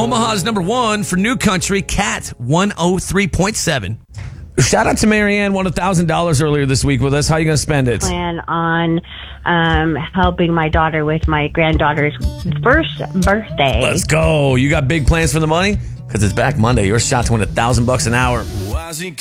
Omaha's number one for New Country, Cat 103.7. Shout out to Marianne, won $1,000 earlier this week with us. How are you going to spend it? Plan on helping my daughter with my granddaughter's first birthday. Let's go. You got big plans for the money? Because it's back Monday. Your shot to win $1,000 an hour.